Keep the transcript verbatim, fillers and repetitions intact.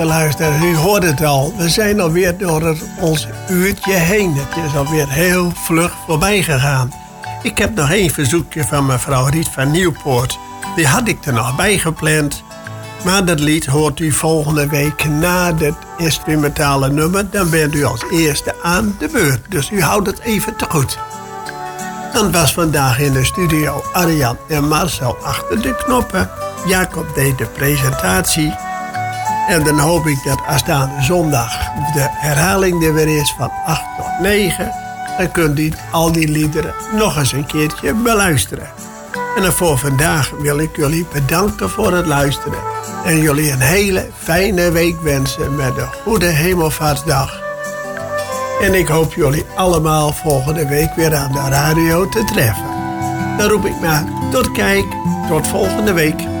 Luisteraars, u hoort het al. We zijn alweer door het, ons uurtje heen. Het is alweer heel vlug voorbij gegaan. Ik heb nog één verzoekje van mevrouw Riet van Nieuwpoort. Die had ik er nog bij gepland. Maar dat lied hoort u volgende week na het instrumentale nummer. Dan bent u als eerste aan de beurt. Dus u houdt het even te goed. Dan was vandaag in de studio Arjan en Marcel achter de knoppen. Jacob deed de presentatie. En dan hoop ik dat aanstaande zondag de herhaling er weer is van acht tot negen. Dan kunt u al die liederen nog eens een keertje beluisteren. En dan voor vandaag wil ik jullie bedanken voor het luisteren. En jullie een hele fijne week wensen met een goede hemelvaartsdag. En ik hoop jullie allemaal volgende week weer aan de radio te treffen. Dan roep ik maar tot kijk, tot volgende week.